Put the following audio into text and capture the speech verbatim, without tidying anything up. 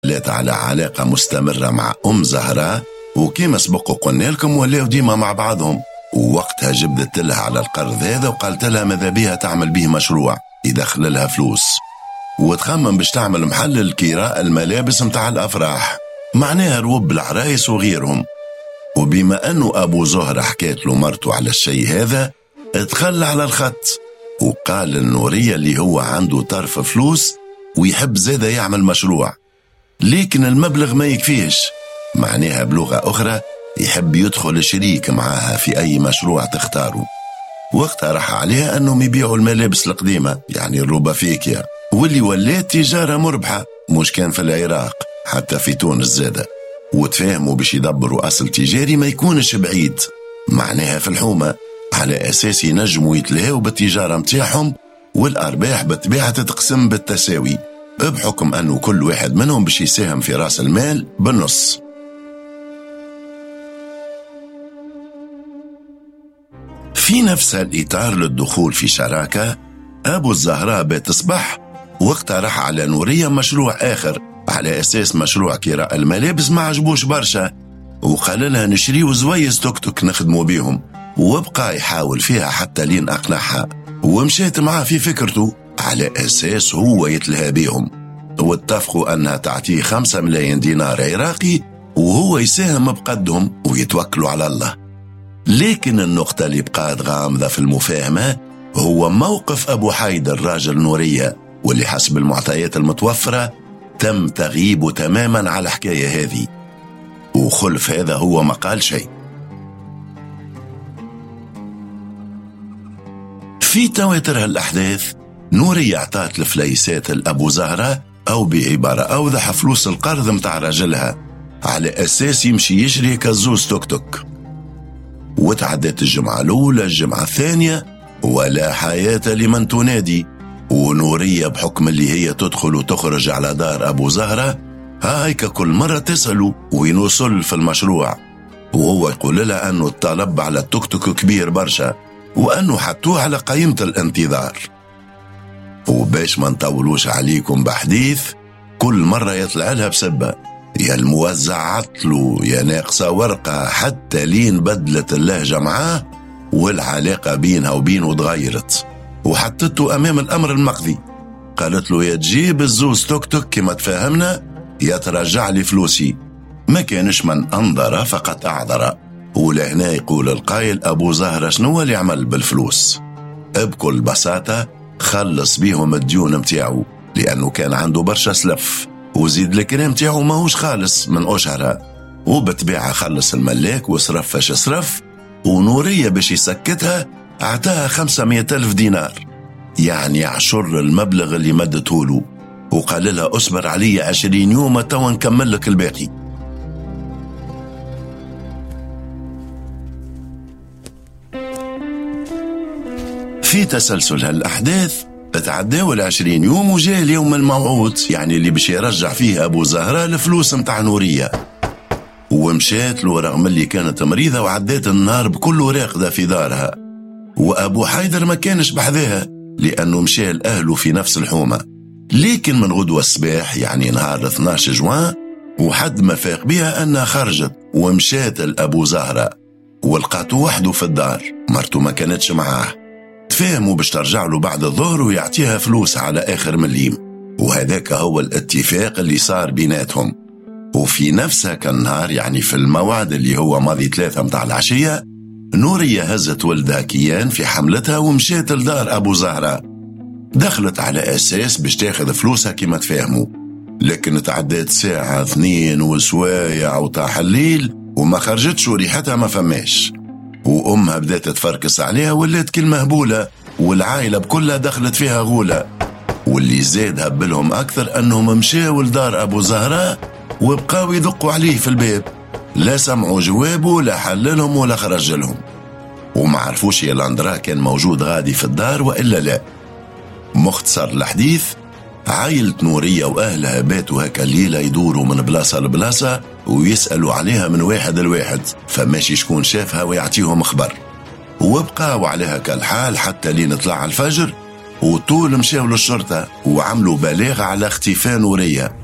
لات على علاقة مستمرة مع أم زهراء، وكيما سبق قلنا لكم ولاو ديما مع بعضهم. ووقتها جبدت لها على القرض هذا وقالت لها ماذا بيها تعمل به مشروع يدخل لها فلوس، وتخمم باش تعمل محل الكراء الملابس متاع الأفراح، معناها روب العرايس وغيرهم. وبما أنه أبو زهرة حكيت له مرته على الشيء هذا، اتخلى على الخط وقال للنورية اللي هو عنده طرف فلوس ويحب زيادة يعمل مشروع، لكن المبلغ ما يكفيش، معناها بلغة أخرى يحب يدخل شريك معاها في أي مشروع تختاره. وقتها راح عليها أنهم يبيعوا الملابس القديمة، يعني الروبافيكيا، واللي ولات تجارة مربحة، مش كان في العراق حتى في تونس زادة. وتفاهموا باش يدبروا أصل تجاري ما يكونش بعيد، معناها في الحومة، على أساس ينجموا يتلهوا بالتجارة متاعهم، والأرباح بالطبيعة تتقسم بالتساوي، بحكم أنه كل واحد منهم باش يساهم في رأس المال بالنص. في نفس الإطار للدخول في شراكة، أبو الزهراء بيت صبح وقتها راح على نورية مشروع آخر، على أساس مشروع كراء الملابس ما عجبوش برشا، وقال لها نشريو زويز توك توك نخدموا بيهم، وبقى يحاول فيها حتى لين أقنعها، ومشيت معاه في فكرته على أساس هو يتلهى بيهم، واتفقوا أنها تعطيه خمسة ملايين دينار عراقي وهو يساهم بقدهم ويتوكلوا على الله. لكن النقطة اللي بقات غامضة في المفاهمة هو موقف أبو حيدر راجل نورية، واللي حسب المعطيات المتوفرة تم تغييبه تماما على الحكاية هذه، وخلف هذا هو ما قال شيء. في تواتر هالأحداث، نورية اعطات الفليسات لأبو زهرة، أو بعبارة أوضح فلوس القرض متاع رجلها، على أساس يمشي يشري كزوز توك توك. وتعدت الجمعة الأولى، الجمعة الثانية، ولا حياة لمن تنادي. ونورية بحكم اللي هي تدخل وتخرج على دار أبو زهرة، هايك كل مرة تسأله وين وصل في المشروع، وهو يقول لها أنه الطلب على التوك توك كبير برشا، وأنه حطوه على قائمة الانتظار. وباش ما نطولوش عليكم بحديث، كل مرة يطلع لها بسبة، يا الموزع عطلو، يا ناقصة ورقة، حتى لين بدلت اللهجة معاه والعلاقة بينها وبينه تغيرت، وحطته أمام الأمر المقضي. قالت له يا تجيب الزوز توك توك كما تفاهمنا، يا ترجع لي فلوسي. ما كانش من أنظر فقط أعذر. ولهنا يقول القائل أبو زهرة شنو اللي يعمل بالفلوس؟ بكل بساطة خلص بيهم الديون متاعه، لأنه كان عنده برشا سلف، وزيد الكريم متاعه ماهوش خالص من أشهرة، وبتبيعها خلص الملاك وصرف فاش صرف. ونورية باش يسكتها أعطاها خمسمائة ألف دينار، يعني عشر المبلغ اللي مدته له، وقال لها أصبر علي عشرين يوم توا نكمل لك الباقي. في تسلسل هالأحداث تعداو العشرين يوم، وجاء اليوم الموعود، يعني اللي باش يرجع فيه أبو زهراء الفلوس متاع نورية. ومشات له رغم اللي كانت مريضة، وعدات النهار بكل راقدة في دارها. وأبو حيدر ما كانش بحذاها لأنه مشى لأهله في نفس الحومة. لكن من غدوة الصباح، يعني نهار اثني عشر جوان، وحد ما فاق بها أنها خرجت ومشات لأبو زهراء، ولقاته وحده في الدار، مرته ما كانتش معاه. تفاهموا باش ترجع له بعد الظهر ويعطيها فلوس على آخر مليم، وهذاك هو الاتفاق اللي صار بيناتهم. وفي نفسها كالنهار، يعني في الموعد اللي هو ماضي ثلاثة متاع العشية، نورية هزت ولدها كيان في حملتها ومشيت لدار أبو زهراء. دخلت على أساس باش تاخذ فلوسها كما تفاهموا، لكن تعدت ساعة اثنين وسوايع وطاح الليل وما خرجتش وريحتها ما فماش. وأمها بدأت تفركس عليها، ولات كلمة هبولة، والعائلة بكلها دخلت فيها غولة. واللي زاد هبلهم أكثر أنهم مشاو لدار أبو زهراء وبقاو يدقوا عليه في الباب، لا سمعوا جوابه، لا حللهم ولا خرجلهم، وما عرفوش يا لاندرا كان موجود غادي في الدار وإلا لا. مختصر الحديث، عائلة نورية وأهلها باتوا هكا الليلة يدوروا من بلاصة لبلاصة ويسألوا عليها من واحد لواحد، فماشي شكون شافها ويعطيهم خبر. وبقاوا عليها كالحال حتى لين طلع الفجر، وطول مشاو للشرطة وعملوا بلاغ على اختفاء نورية.